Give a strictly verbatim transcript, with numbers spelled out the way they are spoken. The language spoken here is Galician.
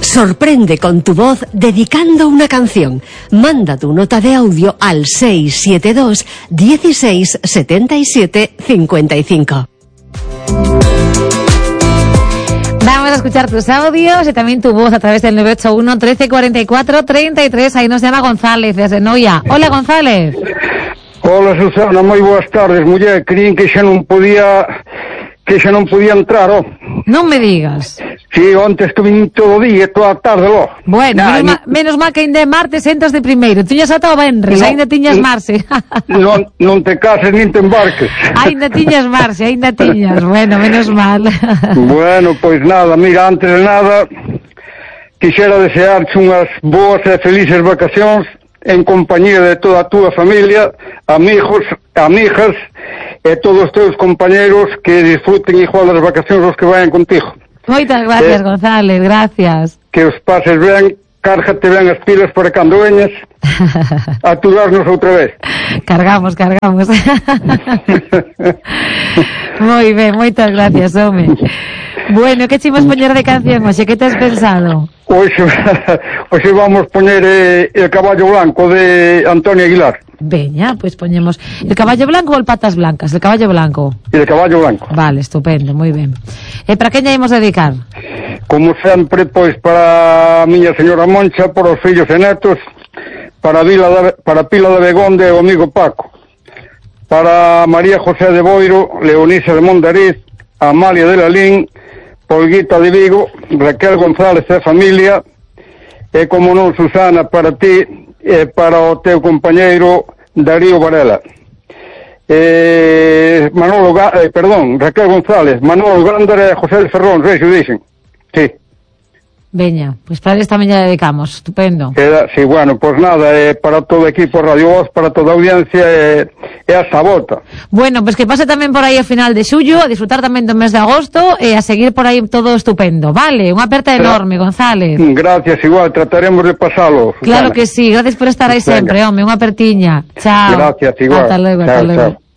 Sorprende con tu voz dedicando una canción. Manda tu nota de audio al seis siete dos, dieciséis, setenta y siete, cincuenta y cinco. Vamos a escuchar tus audios y también tu voz a través del nueve ocho uno, trece, cuarenta y cuatro, treinta y tres. Ahí nos llama González desde Noia. Hola, González. Hola, Susana, moi boas tardes. Muller, creín que xa non podía que xa non podía entrar, oh. Non me digas. Si, onte estuve todo o día, toda a tarde, lo. Bueno, nah, menos, ni... ma, menos mal que ainda é martes entras de primeiro. Tiñas ata o venres, no, ainda tiñas marxe. non, non te cases nin te embarques. Ainda tiñas marxe, ainda tiñas. Bueno, menos mal. Bueno, pois nada, mira, antes de nada quixera desearte unhas boas e felices vacacións en compañía de toda a túa familia, amigos, amigas e todos os teus compañeros, que disfruten igual das vacacións os que vayan contigo. Moitas gracias, eh, González, gracias. Que os pases ben, cárgate ben as pilas para cando veñas a atudarnos outra vez. Cargamos, cargamos. Moi ben, moitas gracias, home. Bueno, que chimos poñer de canción hoxe? Que tes pensado? Hoxe, hoxe vamos poñer eh, El caballo blanco de Antonio Aguilar. Veña, pois pues poñemos El caballo blanco ou El patas blancas? El caballo blanco. El caballo blanco. Vale, estupendo, moi ben. E para quen lle imos dedicar? Como sempre, pois para a miña señora Moncha, para os fillos e netos, para Vila da, para Pila de Begonde e o amigo Paco, para María José de Boiro, Leonisa de Mondariz, Amalia de Lalín, Polguita de Vigo, Raquel González e familia, e como non, Susana, para ti e para o teu compañeiro Darío Varela. Eh, Manolo, eh, perdón, Raquel González, Manolo Gándara e José Ferrón, sei se dicen. Sí. Veña, pois pues para esta mañá dedicamos, estupendo. Queda, sí, bueno, pois pues nada, eh, para todo o equipo Radio Voz, para toda a audiencia, e eh, hasta a volta. Bueno, pois pues que pase tamén por aí o final de xullo, a disfrutar tamén do mes de agosto e a seguir por aí todo estupendo, vale? Unha aperta enorme, González. Gracias, igual, trataremos de pasalo. Claro que sí, gracias por estar aí sempre, home, unha apertiña. Chao. Gracias, igual. Hasta luego, chao, hasta luego. Chao.